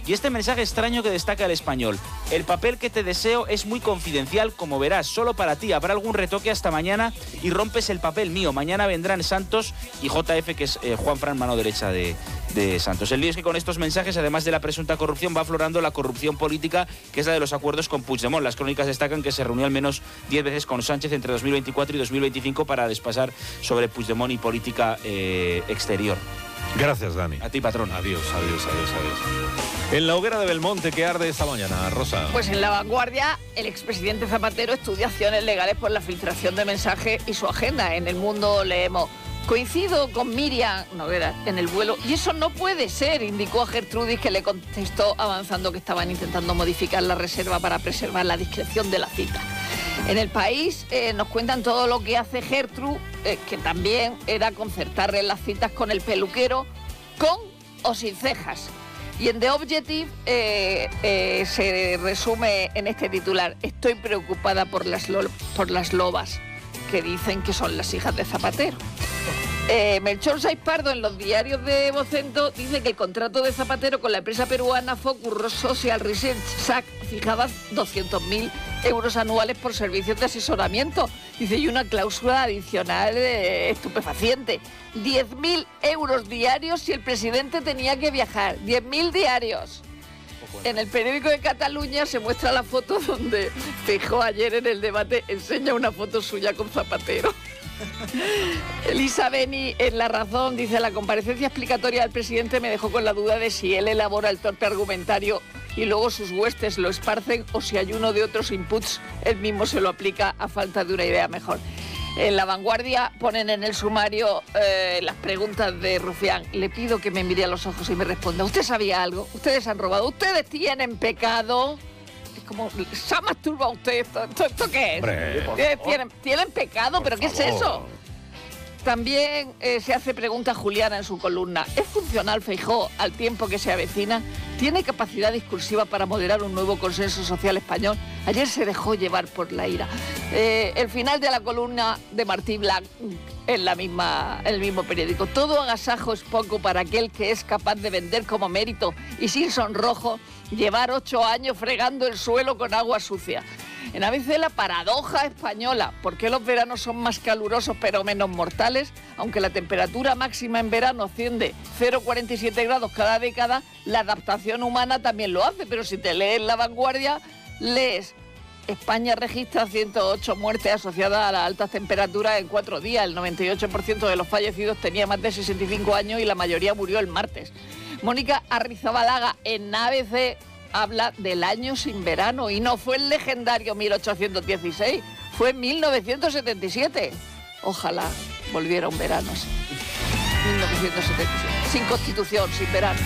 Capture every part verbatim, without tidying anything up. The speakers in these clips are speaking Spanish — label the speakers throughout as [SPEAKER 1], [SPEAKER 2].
[SPEAKER 1] Y este mensaje extraño que destaca El Español: el papel que te deseo es muy confidencial, como verás, solo para ti. Habrá algún retoque hasta mañana y rompes el papel mío. Mañana vendrán Santos y J F, que es eh, Juan Fran, mano derecha de, de Santos. El lío es que con estos mensajes, además de la presunta corrupción, va aflorando la corrupción política, que es la de los acuerdos con Puigdemont. Las crónicas destacan que se reunió al menos diez veces con Sánchez entre dos mil veinticuatro y dos mil veinticinco para despasar sobre Puigdemont y política eh, exterior.
[SPEAKER 2] Gracias, Dani.
[SPEAKER 1] A ti, patrón.
[SPEAKER 2] Adiós, adiós, adiós, adiós. En la hoguera de Belmonte, ¿qué arde esta mañana, Rosa?
[SPEAKER 3] Pues en La Vanguardia, el expresidente Zapatero estudia acciones legales por la filtración de mensajes y su agenda. En El Mundo leemos: coincido con Miriam Noguera en el vuelo y eso no puede ser, indicó a Gertrudis, que le contestó avanzando que estaban intentando modificar la reserva para preservar la discreción de la cita. En El País eh, nos cuentan todo lo que hace Gertrude, eh, que también era concertarle las citas con el peluquero, con o sin cejas. Y en The Objective eh, eh, se resume en este titular: estoy preocupada por las, lo, por las lobas, que dicen que son las hijas de Zapatero. Eh, Melchor Saiz Pardo, en los diarios de Vocento, dice que el contrato de Zapatero con la empresa peruana Focus Social Research S A C fijaba doscientos mil euros anuales por servicios de asesoramiento. Dice, y una cláusula adicional eh, estupefaciente: diez mil euros diarios si el presidente tenía que viajar. diez mil diarios. En el periódico de Cataluña se muestra la foto donde Feijóo ayer en el debate enseña una foto suya con Zapatero. Elisa Beni, en La Razón, dice: la comparecencia explicatoria del presidente me dejó con la duda de si él elabora el torpe argumentario y luego sus huestes lo esparcen, o si hay uno de otros inputs, él mismo se lo aplica a falta de una idea mejor. En La Vanguardia ponen en el sumario eh, las preguntas de Rufián: le pido que me mire a los ojos y me responda. ¿Usted sabía algo? ¿Ustedes han robado? ¿Ustedes tienen pecado? Como, ¿se ha masturbado usted? ¿Esto, esto, esto qué es? Hombre, ¿Tienen, ¿Tienen pecado? ¿Pero qué es eso? También eh, se hace pregunta Juliana en su columna: ¿es funcional Feijóo al tiempo que se avecina? ¿Tiene capacidad discursiva para moderar un nuevo consenso social español? Ayer se dejó llevar por la ira. Eh, el final de la columna de Martí Blanc en la misma, el mismo periódico: todo agasajo es poco para aquel que es capaz de vender como mérito y sin sonrojo llevar ocho años fregando el suelo con agua sucia. En A B C, la paradoja española: ¿por qué los veranos son más calurosos pero menos mortales? Aunque la temperatura máxima en verano asciende cero coma cuarenta y siete grados cada década, la adaptación humana también lo hace. Pero si te lees La Vanguardia, lees: España registra ciento ocho muertes asociadas a las altas temperaturas en cuatro días. El noventa y ocho por ciento de los fallecidos tenía más de sesenta y cinco años y la mayoría murió el martes. Mónica Arrizabalaga, en A B C, habla del año sin verano, y no fue el legendario mil ochocientos dieciséis, fue mil novecientos setenta y siete. Ojalá volviera un verano así. mil novecientos setenta y siete, sin constitución, sin verano.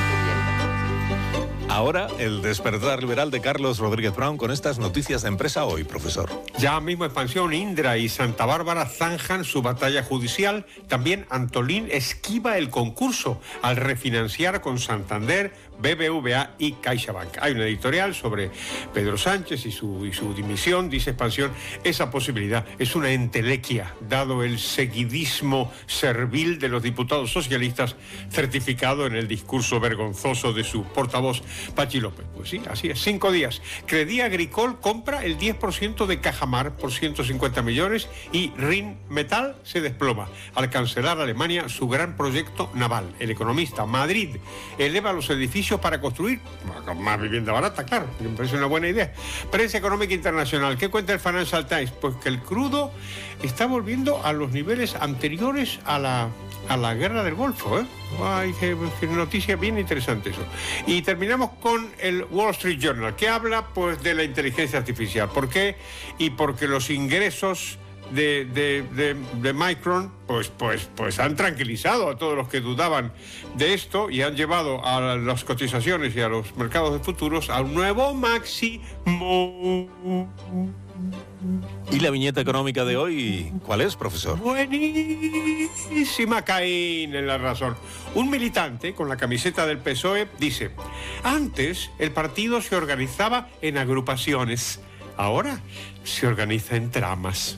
[SPEAKER 2] Ahora, el despertar liberal de Carlos Rodríguez Brown con estas noticias de Empresa Hoy, profesor.
[SPEAKER 4] Ya mismo Expansión, Indra y Santa Bárbara zanjan su batalla judicial. También Antolín esquiva el concurso al refinanciar con Santander, B B V A y CaixaBank. Hay una editorial sobre Pedro Sánchez y su, y su dimisión. Dice Expansión: esa posibilidad es una entelequia, dado el seguidismo servil de los diputados socialistas, certificado en el discurso vergonzoso de su portavoz Pachi López. Pues sí, así es. Cinco días. Crédit Agricole compra el diez por ciento de Cajamar por ciento cincuenta millones y Rheinmetall se desploma al cancelar Alemania su gran proyecto naval. El Economista: Madrid eleva los edificios para construir más vivienda barata, claro, me parece una buena idea. Prensa económica internacional: ¿qué cuenta el Financial Times? Pues que el crudo está volviendo a los niveles anteriores a la, a la guerra del Golfo, ¿eh? Ay, qué, qué noticia bien interesante eso. Y terminamos con el Wall Street Journal, que habla pues de la inteligencia artificial. ¿Por qué? Y porque los ingresos De, de, de, de Micron pues, pues, pues han tranquilizado a todos los que dudaban de esto y han llevado a las cotizaciones y a los mercados de futuros a un nuevo máximo.
[SPEAKER 2] ¿Y la viñeta económica de hoy cuál es, profesor?
[SPEAKER 4] Buenísima, Caín en La Razón. Un militante con la camiseta del P S O E dice: antes el partido se organizaba en agrupaciones, ahora se organiza en tramas.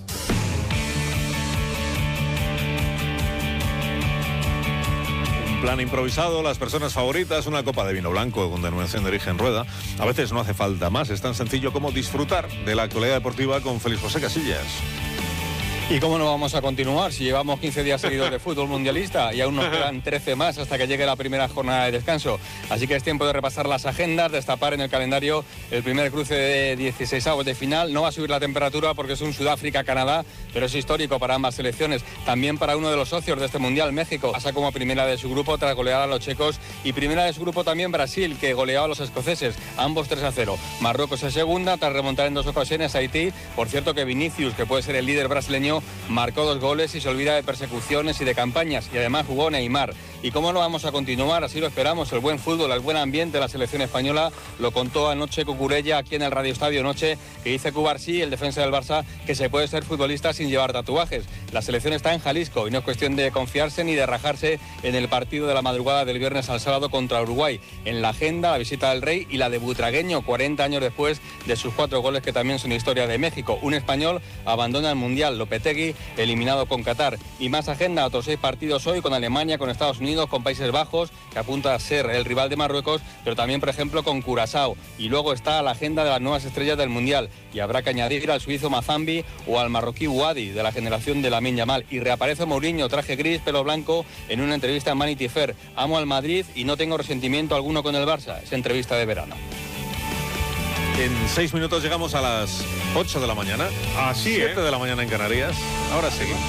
[SPEAKER 2] Plan improvisado, las personas favoritas, una copa de vino blanco con denominación de origen Rueda. A veces no hace falta más, es tan sencillo como disfrutar de la actualidad deportiva con Félix José Casillas.
[SPEAKER 5] ¿Y cómo no vamos a continuar si llevamos quince días seguidos de fútbol mundialista y aún nos quedan trece más hasta que llegue la primera jornada de descanso? Así que es tiempo de repasar las agendas, destapar en el calendario el primer cruce de dieciseisavos de final. No va a subir la temperatura porque es un Sudáfrica-Canadá, pero es histórico para ambas selecciones. También para uno de los socios de este Mundial, México, pasa como primera de su grupo tras golear a los checos, y primera de su grupo también Brasil, que goleaba a los escoceses, ambos tres a cero. Marruecos es segunda tras remontar en dos ocasiones a Haití. Por cierto que Vinicius, que puede ser el líder brasileño, marcó dos goles y se olvida de persecuciones y de campañas, y además jugó Neymar. ¿Y cómo no vamos a continuar? Así lo esperamos, el buen fútbol, el buen ambiente de la selección española. Lo contó anoche Cucurella aquí en el Radio Estadio Noche, que dice Cubarsí, el defensa del Barça, que se puede ser futbolista sin llevar tatuajes. La selección está en Jalisco y no es cuestión de confiarse ni de rajarse en el partido de la madrugada del viernes al sábado contra Uruguay. En la agenda, la visita del Rey y la de Butragueño, cuarenta años después de sus cuatro goles, que también son historia de México. Un español abandona el Mundial, Lopetegui, eliminado con Qatar. Y más agenda, otros seis partidos hoy con Alemania, con Estados Unidos, con Países Bajos, que apunta a ser el rival de Marruecos, pero también, por ejemplo, con Curazao. Y luego está la agenda de las nuevas estrellas del Mundial, y habrá que añadir al suizo Mazambi o al marroquí Bouadi, de la generación de Lamine Yamal. Y reaparece Mourinho, traje gris, pelo blanco, en una entrevista en Vanity Fair. Amo al Madrid y no tengo resentimiento alguno con el Barça. Es entrevista de verano.
[SPEAKER 2] En seis minutos llegamos a las ocho de la mañana.
[SPEAKER 4] Así,
[SPEAKER 2] siete
[SPEAKER 4] ¿eh?
[SPEAKER 2] de la mañana en Canarias. Ahora seguimos.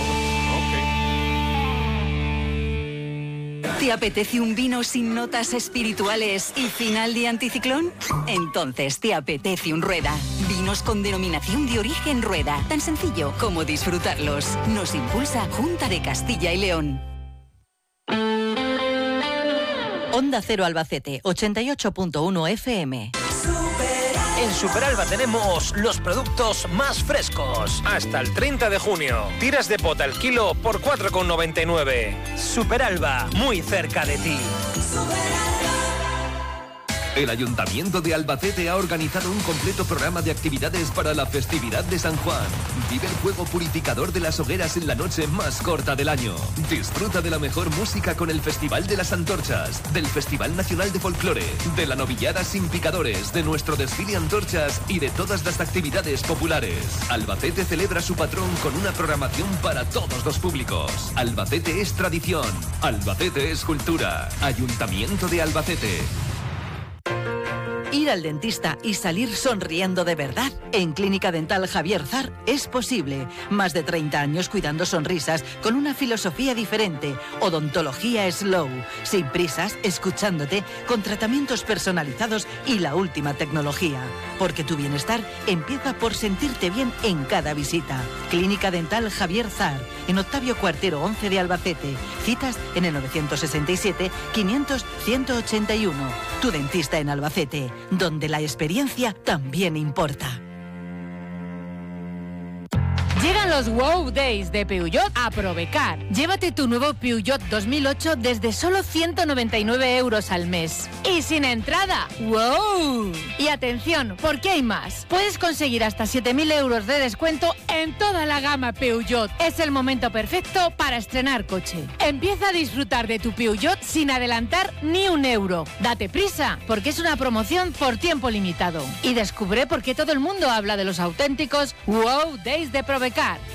[SPEAKER 6] ¿Te apetece un vino sin notas espirituales y final de anticiclón? Entonces te apetece un Rueda. Vinos con denominación de origen Rueda. Tan sencillo como disfrutarlos. Nos impulsa Junta de Castilla y León.
[SPEAKER 7] Onda Cero Albacete, ochenta y ocho punto uno F M.
[SPEAKER 8] En Superalba tenemos los productos más frescos. Hasta el treinta de junio. Tiras de pota al kilo por cuatro con noventa y nueve. Superalba, muy cerca de ti.
[SPEAKER 9] El Ayuntamiento de Albacete ha organizado un completo programa de actividades para la festividad de San Juan. Vive el fuego purificador de las hogueras en la noche más corta del año. Disfruta de la mejor música con el Festival de las Antorchas, del Festival Nacional de Folclore, de la Novillada sin picadores, de nuestro desfile Antorchas y de todas las actividades populares. Albacete celebra su patrón con una programación para todos los públicos. Albacete es tradición. Albacete es cultura. Ayuntamiento de Albacete.
[SPEAKER 7] Ir al dentista y salir sonriendo de verdad. En Clínica Dental Javier Zar es posible. Más de treinta años cuidando sonrisas con una filosofía diferente. Odontología slow, sin prisas, escuchándote, con tratamientos personalizados y la última tecnología. Porque tu bienestar empieza por sentirte bien en cada visita. Clínica Dental Javier Zar, en Octavio Cuartero once de Albacete. Citas en el novecientos sesenta y siete, quinientos, ciento ochenta y uno. Tu dentista en Albacete, donde la experiencia también importa.
[SPEAKER 10] Llegan los Wow Days de Peugeot a Probecar. Llévate tu nuevo Peugeot dos mil ocho desde solo ciento noventa y nueve euros al mes. Y sin entrada. ¡Wow! Y atención, porque hay más. Puedes conseguir hasta siete mil euros de descuento en toda la gama Peugeot. Es el momento perfecto para estrenar coche. Empieza a disfrutar de tu Peugeot sin adelantar ni un euro. Date prisa, porque es una promoción por tiempo limitado. Y descubre por qué todo el mundo habla de los auténticos Wow Days de Probecar.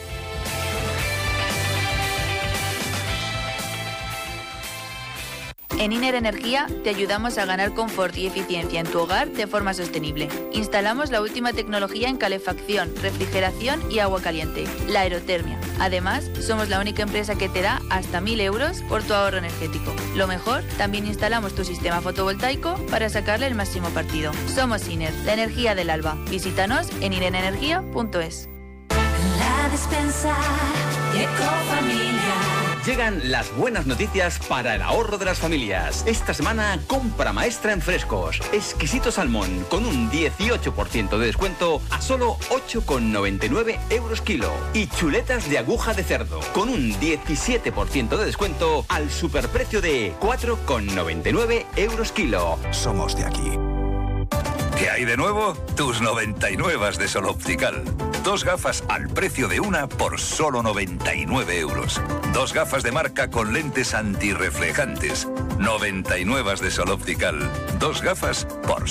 [SPEAKER 11] En Iner Energía te ayudamos a ganar confort y eficiencia en tu hogar de forma sostenible. Instalamos la última tecnología en calefacción, refrigeración y agua caliente, la aerotermia. Además, somos la única empresa que te da hasta mil euros por tu ahorro energético. Lo mejor, también instalamos tu sistema fotovoltaico para sacarle el máximo partido. Somos Iner, la energía del alba. Visítanos en iner energía punto es.
[SPEAKER 12] La despensa de Ecofamilia.
[SPEAKER 13] Llegan las buenas noticias para el ahorro de las familias. Esta semana, compra maestra en frescos. Exquisito salmón con un dieciocho por ciento de descuento a solo ocho con noventa y nueve euros kilo. Y chuletas de aguja de cerdo con un diecisiete por ciento de descuento al superprecio de cuatro con noventa y nueve euros kilo.
[SPEAKER 14] Somos de aquí. ¿Qué hay de nuevo? Tus noventa y nueve de Sol Optical. Dos gafas al precio de una por solo noventa y nueve euros. Dos gafas de marca con lentes antirreflejantes. noventa y nueve de Sol Optical. Dos gafas por